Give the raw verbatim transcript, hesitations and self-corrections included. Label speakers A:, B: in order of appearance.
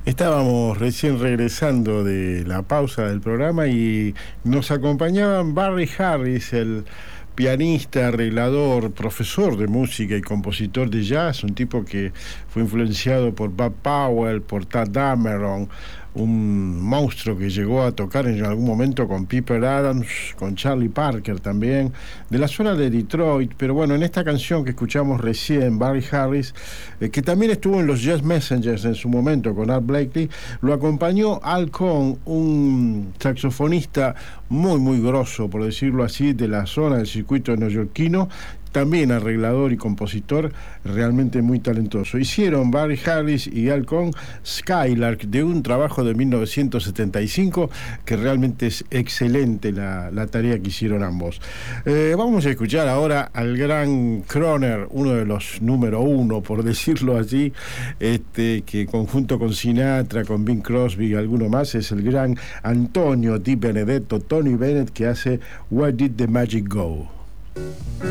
A: Estábamos recién regresando de la pausa del programa y nos acompañaban Barry Harris, el pianista, arreglador, profesor de música y compositor de jazz, un tipo que fue influenciado por Bud Powell, por Tadd Dameron, un monstruo que llegó a tocar en algún momento con Piper Adams, con Charlie Parker también, de la zona de Detroit. Pero bueno, en esta canción que escuchamos recién, Barry Harris, eh, que también estuvo en los Jazz Messengers en su momento con Art Blakey, lo acompañó Al Cohn, un saxofonista muy muy grosso, por decirlo así, de la zona del circuito neoyorquino, también arreglador y compositor realmente muy talentoso. Hicieron Barry Harris y Al Cohn Skylark, de un trabajo de mil novecientos setenta y cinco, que realmente es excelente la, la tarea que hicieron ambos. Eh, vamos a escuchar ahora al gran Croner, uno de los número uno, por decirlo así, este, que conjunto con Sinatra, con Bing Crosby y alguno más, es el gran Antonio Di Benedetto, Tony Bennett, que hace Where Did the Magic Go?